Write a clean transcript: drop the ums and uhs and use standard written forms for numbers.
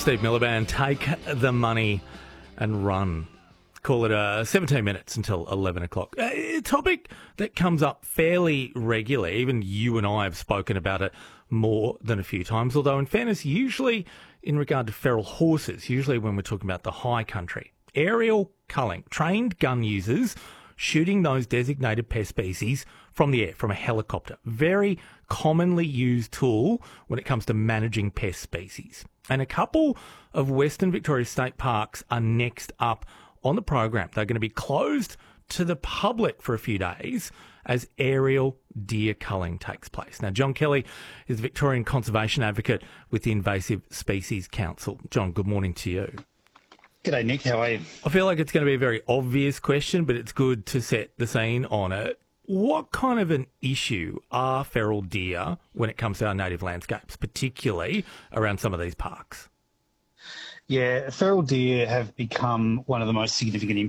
Steve Miliband, Take the Money and Run. Call it 17 minutes until 11 o'clock. A topic that comes up fairly regularly. Even you and I have spoken about it more than a few times, although in fairness, usually in regard to feral horses, usually when we're talking about the high country. Aerial culling, trained gun users shooting those designated pest species from the air, from a helicopter. Very commonly used tool when it comes to managing pest species. And a couple of Western Victoria state parks are next up on the program. They're going to be closed to the public for a few days as aerial deer culling takes place. Now, John Kelly is a Victorian conservation advocate with the Invasive Species Council. John, good morning to you. G'day, Nick. How are you? I feel like it's going to be a very obvious question, but it's good to set the scene on it. What kind of an issue are feral deer when it comes to our native landscapes, particularly around some of these parks? Yeah, feral deer have become one of the most significant